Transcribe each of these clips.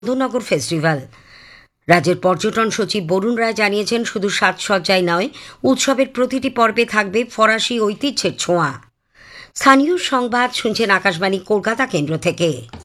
বন্ধুনগর festival. রাজ্যের পর্যটন সচিব বরুণ রায় জানিয়েছেন, শুধু সাজসজ্জাই নয়, উৎসবের প্রতিটি পর্বে থাকবে ফরাসি ঐতিহ্যের ছোঁয়া। স্থানীয় সংবাদ শুনছেন আকাশবাণী কলকাতা কেন্দ্র থেকে।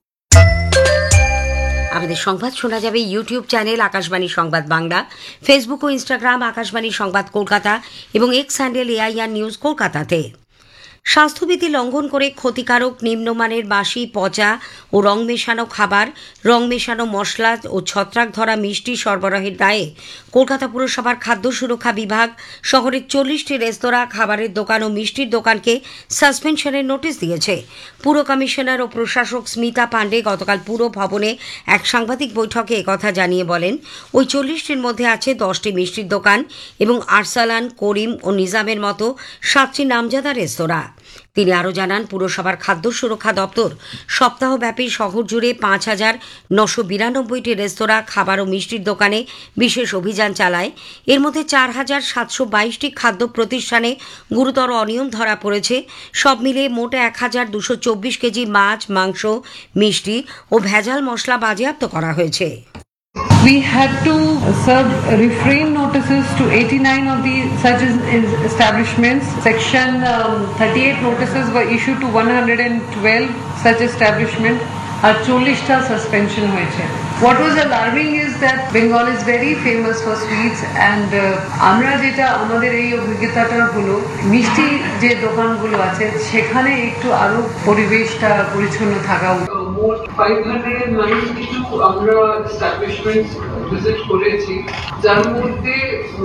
আমাদের সংবাদ শোনা যাবে ইউটিউব চ্যানেল আকাশবাণী সংবাদ বাংলা, ফেসবুক ও ইনস্টাগ্রাম আকাশবাণী সংবাদ কলকাতা এবং এক্স হ্যান্ডেল এআইআর নিউজ কলকাতাতে। স্বাস্থ্যবিধি লঙ্ঘন করে ক্ষতিকারক নিম্নমানের বাসি, পচা ও রং মেশানো খাবার, রং মেশানো মশলা ও ছত্রাক ধরা মিষ্টি সরবরাহের দায়ে কলকাতা পুরসভার খাদ্য সুরক্ষা বিভাগ শহরের 40টি রেস্তোরাঁ, খাবারের দোকান ও মিষ্টির দোকানকে সাসপেনশনের নোটিশ দিয়েছে। পুর কমিশনার ও প্রশাসক স্মিতা পাণ্ডে গতকাল পুর ভবনে এক সাংবাদিক বৈঠকে একথা জানিয়ে বলেন, ওই 40টির মধ্যে আছে 10টি মিষ্টির দোকান এবং আরসালান, করিম ও নিজামের মতো 7টি নামজাদা রেস্তোরাঁ। তিনি আরও জানান, পুরসভার খাদ্য সুরক্ষা দপ্তর সপ্তাহব্যাপী শহর জুড়ে 5,992টি রেস্তোরাঁ, খাবার ও মিষ্টির দোকানে বিশেষ অভিযান চালায়। এর মধ্যে 4,722টি খাদ্য প্রতিষ্ঠানে গুরুতর অনিয়ম ধরা পড়েছে। সব মিলিয়ে মোট 1,224 কেজি মাছ, মাংস, মিষ্টি ও ভেজাল মশলা বাজেয়াপ্ত করা হয়েছে। We had to serve refrain notices to 89 of the such establishments. Section 38 notices were issued to 112 such establishments. R 40টা suspension হয়েছে। What was alarming is that Bengal is very famous for sweets and আমরা যেটা আমাদের এই অভিজ্ঞতাটা হলো, মিষ্টি যে দোকানগুলো আছে সেখানে একটু আরো পরিবেশটা পরিচ্ছন্ন থাকা উচিত। মোট 592 আমরা এস্টাবলিশমেন্টস ভিজিট করেছি, যার মধ্যে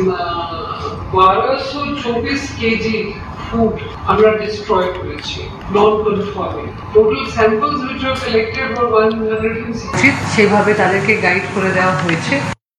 1224 কেজি food আমরা destroy করেছি, non-conforming. Total samples which were collected were 160. সেভাবে তাদেরকে গাইড করে দেওয়া হয়েছে।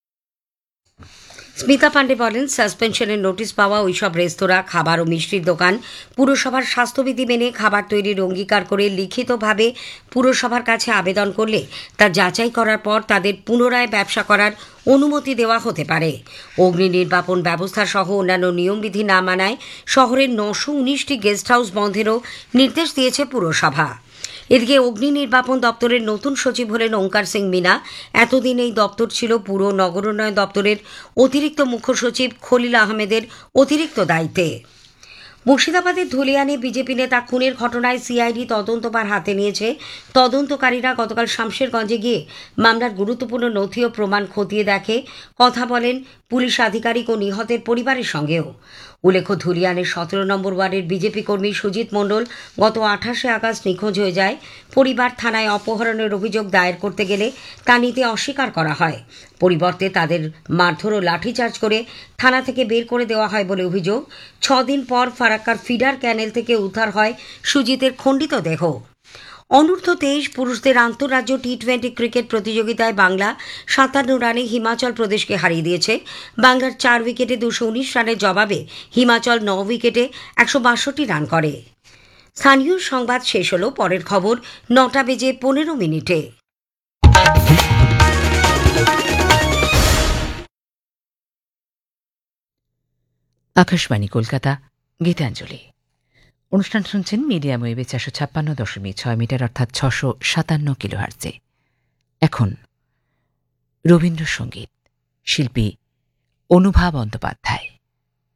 স্মিতা পাণ্ডে বলেন, সাসপেনশনের নোটিশ পাওয়া ওইসব রেস্তোরাঁ, খাবার ও মিষ্টির দোকান পুরসভার স্বাস্থ্যবিধি মেনে খাবার তৈরির অঙ্গীকার করে লিখিতভাবে পুরসভার কাছে আবেদন করলে তা যাচাই করার পর তাদের পুনরায় ব্যবসা করার অনুমতি দেওয়া হতে পারে। অগ্নি নির্বাপন ব্যবস্থা সহ অন্যান্য নিয়মবিধি না মানায় শহরের 919টি গেস্ট হাউস বন্ধেরও নির্দেশ দিয়েছে পুরসভা। এদিকে অগ্নি নির্বাপন দপ্তরের নতুন সচিব হলেন ওঙ্কার সিং মিনা। এতদিন এই দপ্তর ছিল পুর নগরোন্নয়ন দপ্তরের অতিরিক্ত মুখ্য সচিব খলিল আহমেদের অতিরিক্ত দায়িত্বে। মুর্শিদাবাদের ধুলিয়ানে বিজেপি নেতা খুনের ঘটনায় সিআইডি তদন্তভার হাতে নিয়েছে। তদন্তকারীরা গতকাল শামশেরগঞ্জে গিয়ে মামলার গুরুত্বপূর্ণ নথি ও প্রমাণ খতিয়ে দেখে, কথা বলেন পুলিশ আধিকারিক ও নিহতের পরিবারের সঙ্গেও। উল্লেখ্য, ধুলিয়ানের 17 নম্বর ওয়ার্ডের বিজেপি কর্মী সুজিত মণ্ডল গত 28শে আগস্ট নিখোঁজ হয়ে যায়। পরিবার থানায় অপহরণের অভিযোগ দায়ের করতে গেলে তা নিতে অস্বীকার করা হয়। পরিবর্তে তাদের মারধর ও লাঠিচার্জ করে থানা থেকে বের করে দেওয়া হয় বলে অভিযোগ। 6 দিন পর ফারাক্কার ফিডার ক্যানেল থেকে উদ্ধার হয় সুজিতের খণ্ডিত দেহ। অনূর্ধ্ব-23 পুরুষদের আন্তঃরাজ্য টি-20 ক্রিকেট প্রতিযোগিতায় বাংলা 57 রানে হিমাচল প্রদেশকে হারিয়ে দিয়েছে। বাংলার 4 উইকেটে 219 রানের জবাবে হিমাচল 9 উইকেটে 162 রান করে। স্থানীয় সংবাদ শেষ হল। পরের খবর 9:15 আকাশবাণী কলকাতা, গীতাঞ্জলি অনুষ্ঠান শুনছেন মিডিয়াম ওয়েভে 456.6 মিটার অর্থাৎ 657 কিলোহার্টজে। এখন রবীন্দ্রসঙ্গীত, শিল্পী অনুভা বন্দ্যোপাধ্যায়।